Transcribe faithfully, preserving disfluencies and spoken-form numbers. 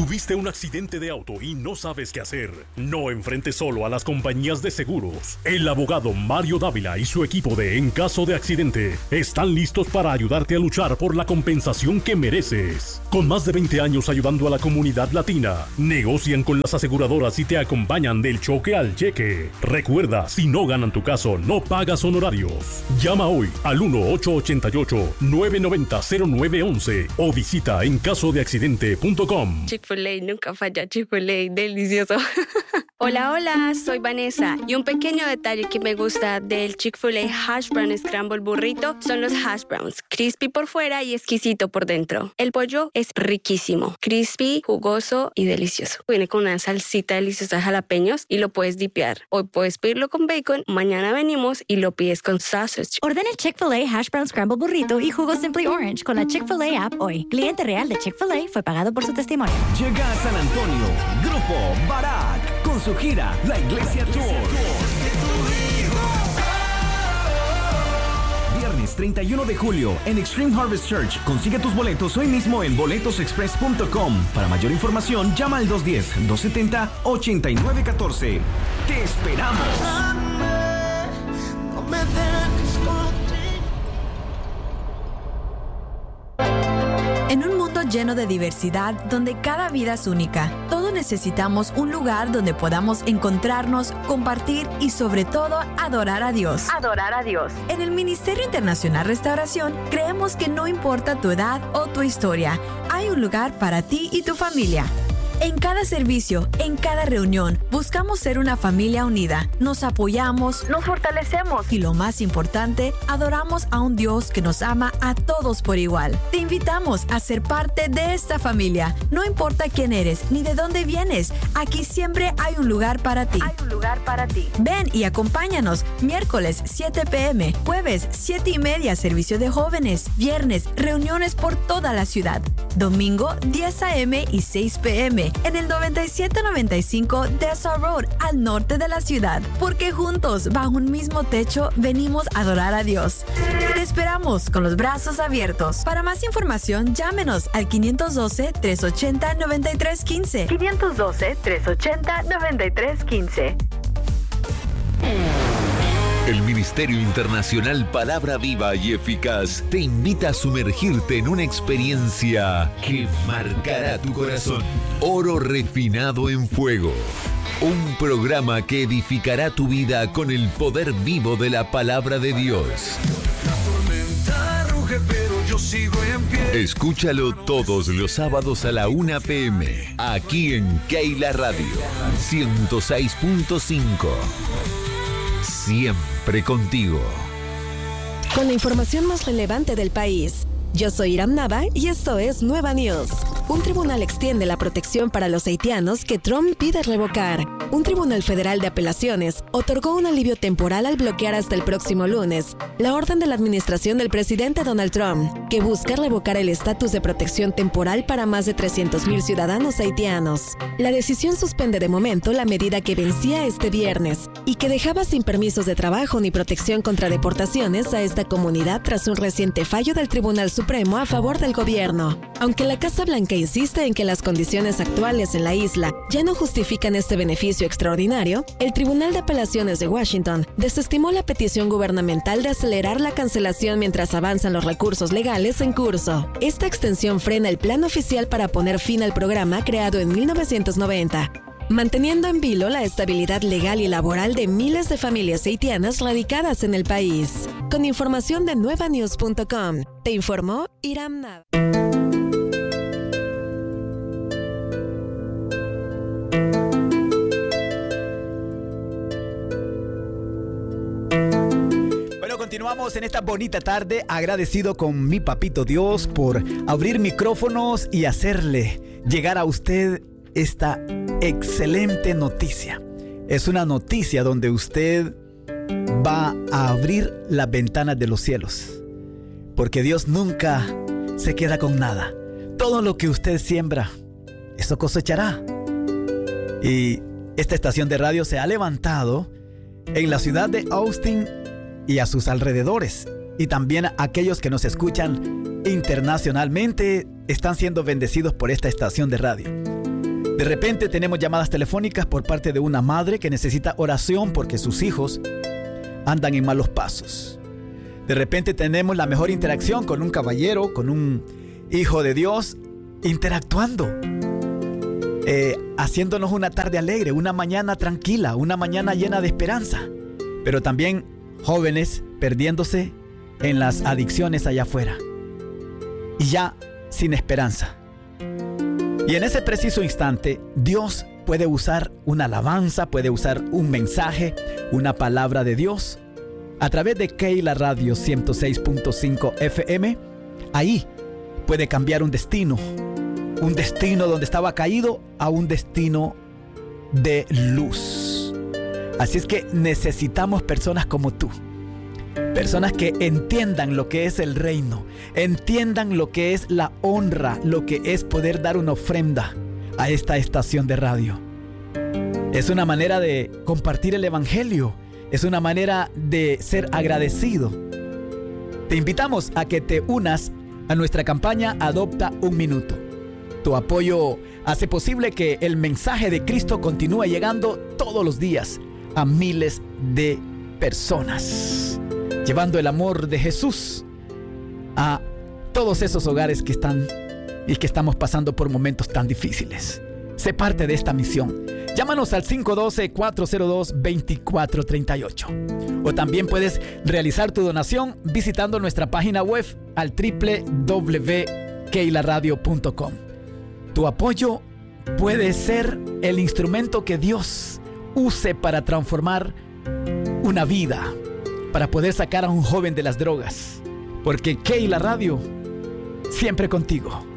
¿Tuviste un accidente de auto y no sabes qué hacer? No enfrentes solo a las compañías de seguros. El abogado Mario Dávila y su equipo de En Caso de Accidente están listos para ayudarte a luchar por la compensación que mereces. Con más de veinte años ayudando a la comunidad latina, negocian con las aseguradoras y te acompañan del choque al cheque. Recuerda, si no ganan tu caso, no pagas honorarios. Llama hoy al uno ocho ocho ocho, nueve nueve cero, cero nueve uno uno o visita en caso de accidente punto com. Chick-fil-A, nunca falla. Chick-fil-A, delicioso. Hola, hola, soy Vanessa y un pequeño detalle que me gusta del Chick-fil-A Hash Brown Scramble Burrito son los hash browns, crispy por fuera y exquisito por dentro. El pollo es riquísimo, crispy, jugoso y delicioso. Viene con una salsita deliciosa de jalapeños y lo puedes dipear. Hoy puedes pedirlo con bacon, mañana venimos y lo pides con sausage. Ordena el Chick-fil-A Hash Brown Scramble Burrito y jugo Simply Orange con la Chick-fil-A app hoy. Cliente real de Chick-fil-A fue pagado por su testimonio. Llega a San Antonio, Grupo Barak, con su gira La Iglesia Tour. Viernes treinta y uno de julio en Extreme Harvest Church. Consigue tus boletos hoy mismo en boletos express punto com. Para mayor información, llama al dos uno cero, dos siete cero, ocho nueve uno cuatro. ¡Te esperamos! No me dejes contigo. En un mundo lleno de diversidad, donde cada vida es única, todos necesitamos un lugar donde podamos encontrarnos, compartir y sobre todo adorar a Dios. Adorar a Dios. En el Ministerio Internacional Restauración creemos que no importa tu edad o tu historia, hay un lugar para ti y tu familia. En cada servicio, en cada reunión, buscamos ser una familia unida. Nos apoyamos, nos fortalecemos y lo más importante, adoramos a un Dios que nos ama a todos por igual. Te invitamos a ser parte de esta familia. No importa quién eres ni de dónde vienes, aquí siempre hay un lugar para ti. Hay un lugar para ti. Ven y acompáñanos. Miércoles siete p m, jueves siete y media servicio de jóvenes, viernes reuniones por toda la ciudad, domingo diez a m y seis p m en el noventa y siete noventa y cinco Dessa Road, al norte de la ciudad, porque juntos, bajo un mismo techo, venimos a adorar a Dios. Te esperamos con los brazos abiertos. Para más información, llámenos al quinientos doce, trescientos ochenta, noventa y tres quince. quinientos doce, trescientos ochenta, noventa y tres quince. El Ministerio Internacional Palabra Viva y Eficaz te invita a sumergirte en una experiencia que marcará tu corazón. Oro refinado en fuego. Un programa que edificará tu vida con el poder vivo de la Palabra de Dios. La tormenta ruge, pero yo sigo en pie. Escúchalo todos los sábados a la una p m aquí en Keila Radio ciento seis punto cinco. Siempre contigo. Con la información más relevante del país. Yo soy Iram Nava y esto es Nueva News. Un tribunal extiende la protección para los haitianos que Trump pide revocar. Un tribunal federal de apelaciones otorgó un alivio temporal al bloquear hasta el próximo lunes la orden de la administración del presidente Donald Trump, que busca revocar el estatus de protección temporal para más de trescientos mil ciudadanos haitianos. La decisión suspende de momento la medida que vencía este viernes y que dejaba sin permisos de trabajo ni protección contra deportaciones a esta comunidad tras un reciente fallo del Tribunal Supremo a favor del gobierno. Aunque la Casa Blanca insiste en que las condiciones actuales en la isla ya no justifican este beneficio extraordinario, el Tribunal de Apelaciones de Washington desestimó la petición gubernamental de acelerar la cancelación mientras avanzan los recursos legales en curso. Esta extensión frena el plan oficial para poner fin al programa creado en mil novecientos noventa. Manteniendo en vilo la estabilidad legal y laboral de miles de familias haitianas radicadas en el país. Con información de nueva news punto com, te informó Iram Nava. Bueno, continuamos en esta bonita tarde, agradecido con mi papito Dios por abrir micrófonos y hacerle llegar a usted esta excelente noticia. Es una noticia donde usted va a abrir las ventanas de los cielos, porque Dios nunca se queda con nada. Todo lo que usted siembra, eso cosechará. Y esta estación de radio se ha levantado en la ciudad de Austin y a sus alrededores, y también aquellos que nos escuchan internacionalmente están siendo bendecidos por esta estación de radio. De repente tenemos llamadas telefónicas por parte de una madre que necesita oración porque sus hijos andan en malos pasos. De repente tenemos la mejor interacción con un caballero, con un hijo de Dios, interactuando, eh, haciéndonos una tarde alegre, una mañana tranquila, una mañana llena de esperanza. Pero también jóvenes perdiéndose en las adicciones allá afuera y ya sin esperanza. Y en ese preciso instante, Dios puede usar una alabanza, puede usar un mensaje, una palabra de Dios a través de Keila Radio ciento seis punto cinco F M. Ahí puede cambiar un destino, un destino donde estaba caído a un destino de luz. Así es que necesitamos personas como tú. Personas que entiendan lo que es el reino, entiendan lo que es la honra, lo que es poder dar una ofrenda a esta estación de radio. Es una manera de compartir el evangelio, es una manera de ser agradecido. Te invitamos a que te unas a nuestra campaña Adopta un Minuto. Tu apoyo hace posible que el mensaje de Cristo continúe llegando todos los días a miles de personas, llevando el amor de Jesús a todos esos hogares que están y que estamos pasando por momentos tan difíciles. Sé parte de esta misión. Llámanos al cinco uno dos, cuatro cero dos, dos cuatro tres ocho. O también puedes realizar tu donación visitando nuestra página web al doble u doble u doble u punto keila radio punto com. Tu apoyo puede ser el instrumento que Dios use para transformar una vida, para poder sacar a un joven de las drogas, porque Keila Radio siempre contigo.